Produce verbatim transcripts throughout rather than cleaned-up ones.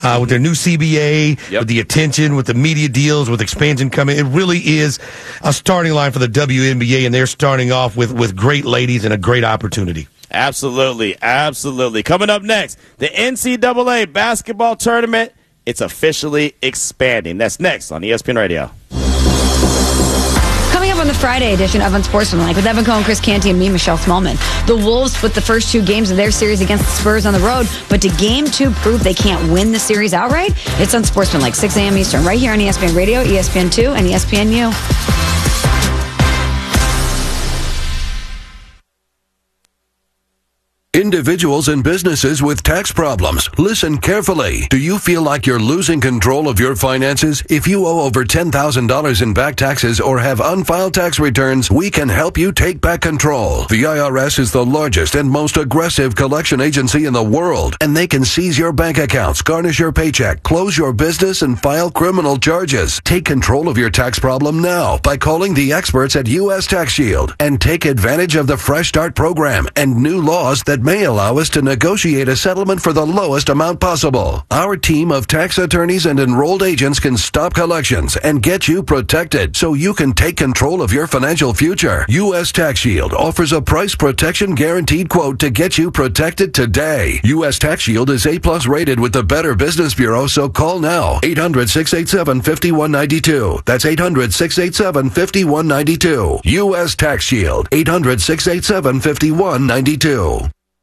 Uh, with their new C B A, Yep. with the attention, with the media deals, with expansion coming. It really is a starting line for the W N B A, and they're starting off with, with great ladies and a great opportunity. Absolutely, absolutely. Coming up next, the N C double A basketball tournament. It's officially expanding. That's next on E S P N Radio. Coming up on the Friday edition of Unsportsmanlike with Evan Cohen, Chris Canty, and me, Michelle Smallman. The Wolves split the first two games of their series against the Spurs on the road, but to game two prove they can't win the series outright? It's Unsportsmanlike, six a.m. Eastern, right here on E S P N Radio, E S P N two, and E S P N U. Individuals and businesses with tax problems, listen carefully. Do you feel like you're losing control of your finances? If you owe over ten thousand dollars in back taxes or have unfiled tax returns, we can help you take back control. The I R S is the largest and most aggressive collection agency in the world, and they can seize your bank accounts, garnish your paycheck, close your business, and file criminal charges. Take control of your tax problem now by calling the experts at U S Tax Shield and take advantage of the Fresh Start program and new laws that may allow us to negotiate a settlement for the lowest amount possible. Our team of tax attorneys and enrolled agents can stop collections and get you protected so you can take control of your financial future. U S Tax Shield offers a price protection guaranteed quote to get you protected today. U S Tax Shield is A-plus rated with the Better Business Bureau, so call now. eight hundred, six eight seven, five one nine two. That's eight hundred, six eight seven, five one nine two. U S Tax Shield. eight hundred, six eight seven, five one nine two.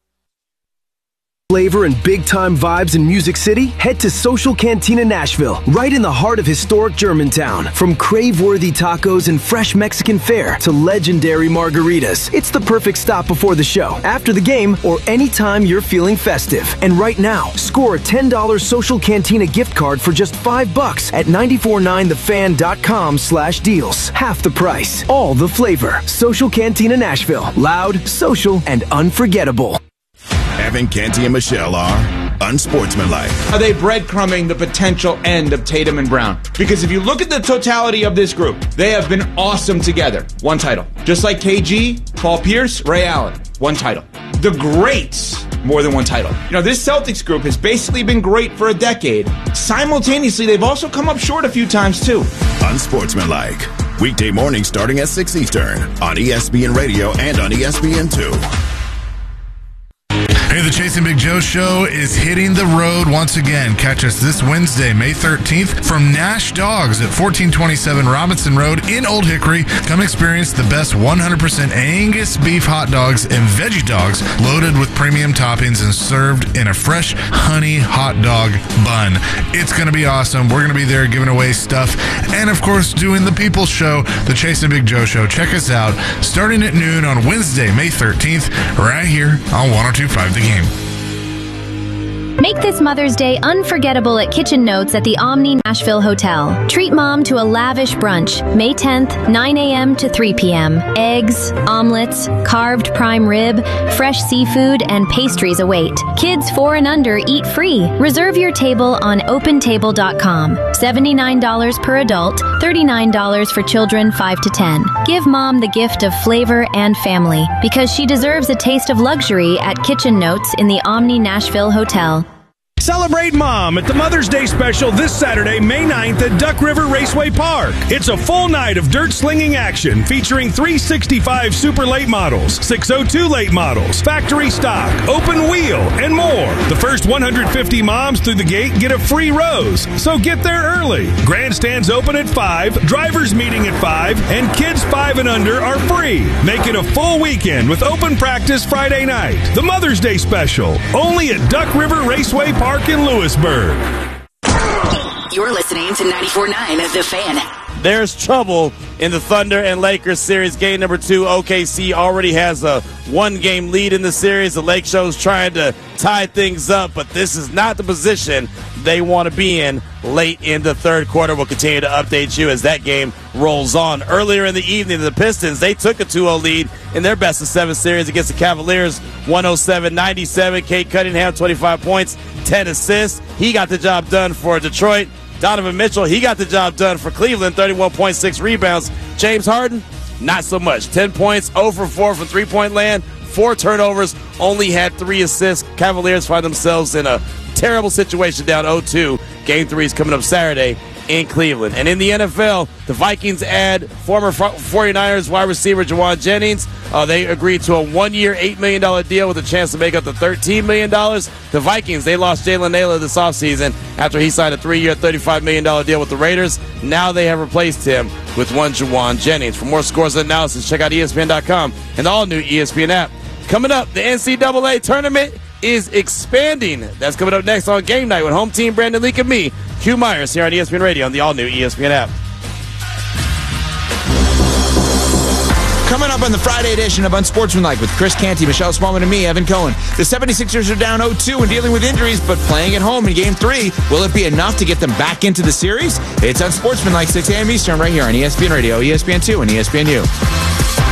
Flavor and big-time vibes in Music City? Head to Social Cantina Nashville, right in the heart of historic Germantown. From crave-worthy tacos and fresh Mexican fare to legendary margaritas, it's the perfect stop before the show, after the game, or anytime you're feeling festive. And right now, score a ten dollars Social Cantina gift card for just five bucks at nine four nine the fan dot com slash deals. Half the price, all the flavor. Social Cantina Nashville, loud, social, and unforgettable. Evan, Canty, and Michelle are unsportsmanlike. Are they breadcrumbing the potential end of Tatum and Brown? Because if you look at the totality of this group, they have been awesome together. One title. Just like K G, Paul Pierce, Ray Allen. One title. The greats, more than one title. You know, this Celtics group has basically been great for a decade. Simultaneously, they've also come up short a few times, too. Unsportsmanlike. Weekday morning starting at six Eastern on E S P N Radio and on E S P N two. Hey, the Chasing Big Joe show is hitting the road once again. Catch us this Wednesday, May thirteenth, from Nash Dogs at fourteen twenty-seven Robinson Road in Old Hickory. Come experience the best one hundred percent Angus beef hot dogs and veggie dogs loaded with premium toppings and served in a fresh honey hot dog bun. It's going to be awesome. We're going to be there giving away stuff and, of course, doing the People's Show, the Chasing Big Joe show. Check us out starting at noon on Wednesday, May thirteenth, right here on one oh two point five The Game. Make this Mother's Day unforgettable at Kitchen Notes at the Omni Nashville Hotel. Treat Mom to a lavish brunch, May tenth, nine a.m. to three p.m. Eggs, omelets, carved prime rib, fresh seafood, and pastries await. Kids four and under eat free. Reserve your table on open table dot com. seventy-nine dollars per adult, thirty-nine dollars for children five to ten. Give Mom the gift of flavor and family, because she deserves a taste of luxury at Kitchen Notes in the Omni Nashville Hotel. Celebrate Mom at the Mother's Day special this Saturday, May ninth at Duck River Raceway Park. It's a full night of dirt slinging action featuring three sixty-five Super Late models, six oh two Late models, factory stock, open wheel, and more. The first one hundred fifty moms through the gate get a free rose, so get there early. Grandstands open at five, drivers meeting at five, and kids five and under are free. Make it a full weekend with open practice Friday night. The Mother's Day special, only at Duck River Raceway Park in Lewisburg. You're listening to ninety-four point nine The Fan. There's trouble in the Thunder and Lakers series. Game number two, O K C already has a one-game lead in the series. The Lake Show's trying to tie things up, but this is not the position they want to be in late in the third quarter. We'll continue to update you as that game rolls on. Earlier in the evening, the Pistons, they took a two oh lead in their best of seven series against the Cavaliers, one oh seven ninety-seven. Kate Cunningham, twenty-five points, ten assists. He got the job done for Detroit. Donovan Mitchell, he got the job done for Cleveland, thirty-one point six rebounds. James Harden, not so much. ten points, zero for four from three-point land, four turnovers, only had three assists. Cavaliers find themselves in a terrible situation down oh two. Game three is coming up Saturday in Cleveland. And in the N F L, the Vikings add former 49ers wide receiver Jauan Jennings. Uh, they agreed to a one-year, eight million dollars deal with a chance to make up to thirteen million dollars. The Vikings, they lost Jalen Naylor this offseason after he signed a three-year, thirty-five million dollars deal with the Raiders. Now they have replaced him with one Jauan Jennings. For more scores and analysis, check out E S P N dot com and the all-new E S P N app. Coming up, the N C double A tournament is expanding. That's coming up next on Game Night with home team Brandon Leak and me, Hugh Myers, here on E S P N Radio on the all-new E S P N app. Coming up on the Friday edition of Unsportsmanlike with Chris Canty, Michelle Smallman, and me, Evan Cohen. The seventy-sixers are down oh two and dealing with injuries, but playing at home in Game three. Will it be enough to get them back into the series? It's Unsportsmanlike, six a.m. Eastern, right here on E S P N Radio, E S P N two, and E S P N U.